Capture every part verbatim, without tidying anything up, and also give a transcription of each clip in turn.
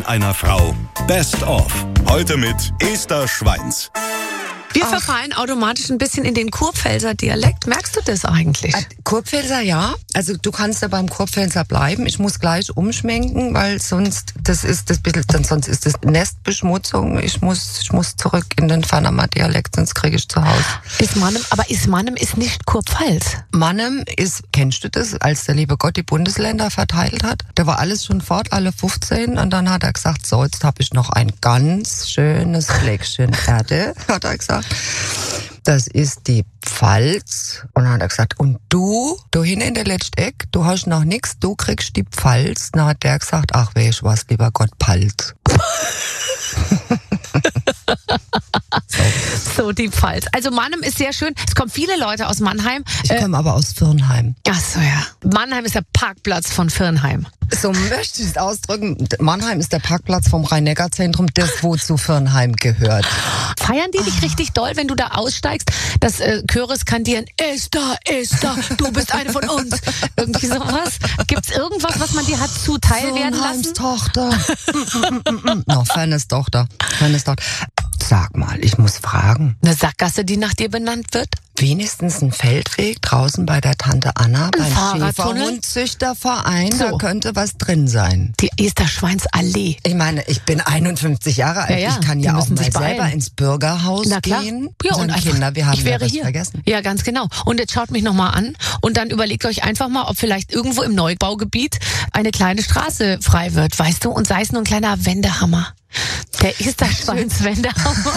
einer Frau. Best of. Heute mit Esther Schweins. Wir Ach. verfallen automatisch ein bisschen in den Kurpfälzer Dialekt. Merkst du das eigentlich? Äh, Kurpfälzer, ja. Also du kannst ja beim Kurpfälzer bleiben. Ich muss gleich umschwenken, weil sonst das ist das bisschen, dann sonst ist das Nestbeschmutzung. Ich muss ich muss zurück in den Pfanamer Dialekt, sonst kriege ich zu Hause. Ist Mannem, aber ist Mannem ist nicht Kurpfalz. Mannem ist, kennst du das, als der liebe Gott die Bundesländer verteilt hat? Da war alles schon fort, alle fünfzehn, und dann hat er gesagt, so, jetzt habe ich noch ein ganz schönes Fleckchen Erde, hat er gesagt. Das ist die Pfalz. Und dann hat er gesagt, und du, du hin in der letzte Eck, du hast noch nix, du kriegst die Pfalz. Dann hat der gesagt, ach weißt was, lieber Gott, Palz. so. so, die Pfalz. Also Mannheim ist sehr schön. Es kommen viele Leute aus Mannheim. Ich komme äh, aber aus Firnheim. Ach so, ja. Mannheim ist der Parkplatz von Firnheim. So möchte ich es ausdrücken. Mannheim ist der Parkplatz vom Rhein-Neckar-Zentrum, das wo zu Firnheim gehört. Feiern die dich ah. richtig doll, wenn du da aussteigst, dass äh, Chöre skandieren, Esther, Esther, du bist eine von uns. Irgendwie sowas? Gibt's irgendwas, was man dir hat zuteil werden lassen? Tochter. no, Fairness Tochter. Fairness Tochter. Sag mal, ich muss fragen. Eine Sackgasse, die nach dir benannt wird? Wenigstens ein Feldweg draußen bei der Tante Anna, beim Schäferhundzüchterverein, so. Da könnte was drin sein. Die Esther Schweins Allee. Ich meine, ich bin einundfünfzig Jahre alt, ja, ja. Ich kann ja auch mal selber beeilen. ins Bürgerhaus Na klar. gehen. Ja, und einfach, Kinder, wir haben ich wäre ja was hier. vergessen. Ja, ganz genau. Und jetzt schaut mich nochmal an und dann überlegt euch einfach mal, ob vielleicht irgendwo im Neubaugebiet eine kleine Straße frei wird, weißt du, und sei es nur ein kleiner Wendehammer. Der Esther Schweins Wendehammer.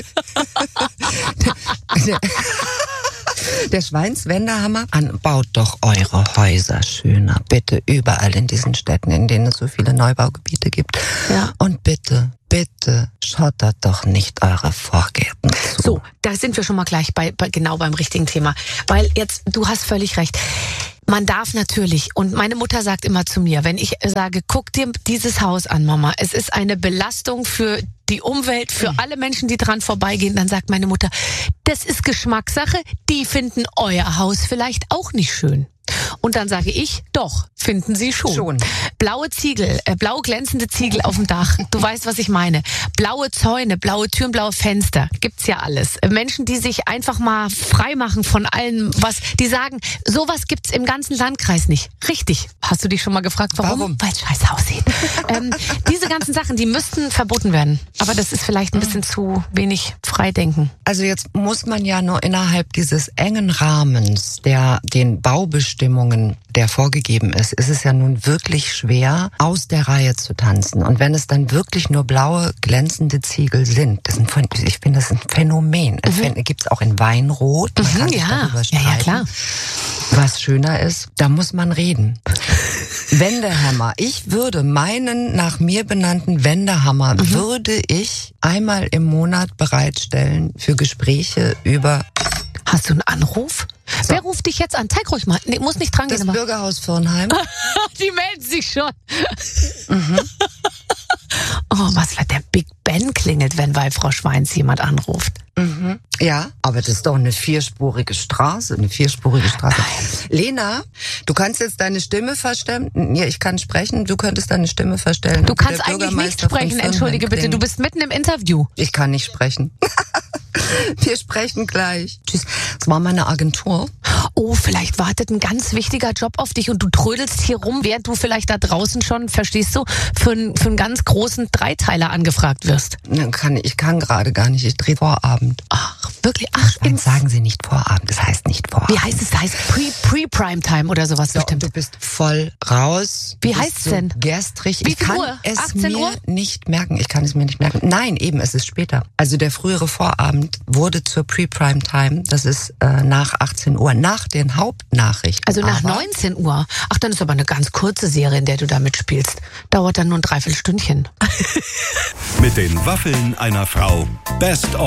Der Schweinswendehammer. Baut doch eure Häuser schöner. Bitte überall in diesen Städten, in denen es so viele Neubaugebiete gibt. Ja. Und bitte, bitte schottert doch nicht eure Vorgärten zu. So, da sind wir schon mal gleich bei, bei genau beim richtigen Thema. Weil jetzt, du hast völlig recht. Man darf natürlich, und meine Mutter sagt immer zu mir, wenn ich sage, guck dir dieses Haus an, Mama, es ist eine Belastung für die Umwelt, für alle Menschen, die dran vorbeigehen, dann sagt meine Mutter, das ist Geschmackssache, die finden euer Haus vielleicht auch nicht schön. Und dann sage ich, doch, finden sie schon. schon. Blaue Ziegel, äh, blau glänzende Ziegel auf dem Dach, du weißt, was ich meine. Blaue Zäune, blaue Türen, blaue Fenster, gibt's ja alles. Menschen, die sich einfach mal frei machen von allem, was, die sagen, sowas gibt's im ganzen Landkreis nicht. Richtig. Hast du dich schon mal gefragt, warum? Warum? Weil es scheiße aussieht. ähm, diese ganzen Sachen, die müssten verboten werden. Aber das ist vielleicht ein bisschen zu wenig Freidenken. Also jetzt muss man ja nur innerhalb dieses engen Rahmens, der den Baubestimmungen, der vorgegeben ist, ist es ja nun wirklich schwer, aus der Reihe zu tanzen. Und wenn es dann wirklich nur blaue, glänzende Ziegel sind, das ist ein, ich finde, das ist ein Phänomen. Es mhm. gibt es auch in Weinrot, man mhm, kann sich ja. darüber streiten. Ja, ja, klar. Was schöner ist, da muss man reden. Wendehammer. Ich würde meinen nach mir benannten Wendehammer mhm. würde ich einmal im Monat bereitstellen für Gespräche über... Hast du einen Anruf? So. Wer ruft dich jetzt an? Zeig ruhig mal. Nee, muss nicht dran gehen. Das Bürgerhaus Firnheim. Die melden sich schon. Mhm. Oh, was für der Big Ben klingelt, wenn bei Frau Schweins jemand anruft. Mhm. Ja, aber das ist doch eine vierspurige Straße, eine vierspurige Straße. Lena, du kannst jetzt deine Stimme verstellen. Ja, ich kann sprechen, du könntest deine Stimme verstellen. Du kannst eigentlich nicht sprechen, entschuldige bitte, du bist mitten im Interview. Ich kann nicht sprechen. Wir sprechen gleich. Tschüss. Das war meine Agentur. Oh, vielleicht wartet ein ganz wichtiger Job auf dich und du trödelst hier rum, während du vielleicht da draußen schon, verstehst du, für, ein, für einen ganz großen Dreiteiler angefragt wirst. Kann, ich kann gerade gar nicht, ich drehe Vorabend. Ach, wirklich? Ach, Nein, sagen Sie nicht Vorabend, das heißt nicht Vorabend. Wie heißt es? Das heißt Pre-Prime-Time oder sowas so, bestimmt. Du bist voll raus. Wie heißt es so denn? Gerstrig. Wie ich kann Uhr? es achtzehn mir Uhr? nicht merken. Ich kann es mir nicht merken. Nein, eben, es ist später. Also der frühere Vorabend wurde zur Pre-Prime-Time. Das ist äh, nach achtzehn Uhr, nach den Hauptnachrichten. Also nach aber neunzehn Uhr. Ach, dann ist aber eine ganz kurze Serie, in der du da mitspielst. Dauert dann nur ein Dreiviertelstündchen. Mit den Waffeln einer Frau. Best of.